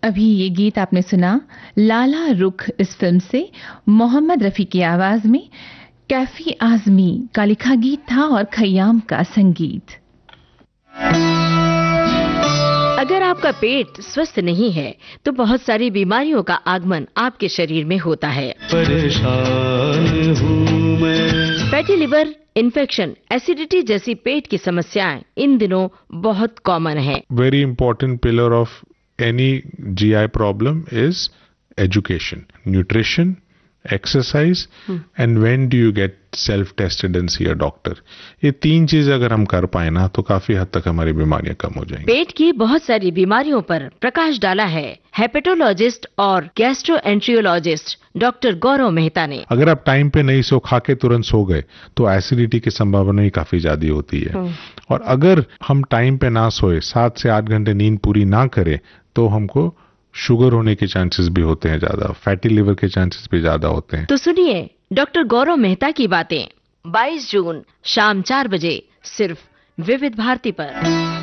अभी ये गीत आपने सुना लाला रुख इस फिल्म से मोहम्मद रफी की आवाज में। कैफी आजमी का लिखा गीत था और खयाम का संगीत। अगर आपका पेट स्वस्थ नहीं है तो बहुत सारी बीमारियों का आगमन आपके शरीर में होता है। परेशान हूँ मैं। फैटी लिवर, इन्फेक्शन, एसिडिटी जैसी पेट की समस्याएं इन दिनों बहुत कॉमन है। Very important pillar of any GI problem is education, nutrition, exercise, and when do you get self-tested and see a doctor. ये 3 चीज अगर हम कर पाए ना तो काफी हद तक हमारी बीमारियां कम हो जाएंगी। पेट की बहुत सारी बीमारियों पर प्रकाश डाला है हेपेटोलॉजिस्ट और गैस्ट्रोएंट्रियोलॉजिस्ट डॉक्टर गौरव मेहता ने। अगर आप टाइम पे नहीं सो खा के तुरंत सो गए तो एसिडिटी की संभावना ही काफी ज्यादा होती है। और अगर हम टाइम पे ना सोए, 7 से 8 घंटे नींद पूरी ना करें तो हमको शुगर होने के चांसेस भी होते हैं ज्यादा, फैटी लिवर के चांसेस भी ज्यादा होते हैं। तो सुनिए डॉक्टर गौरव मेहता की बातें 22 जून शाम 4 बजे सिर्फ विविध भारती पर।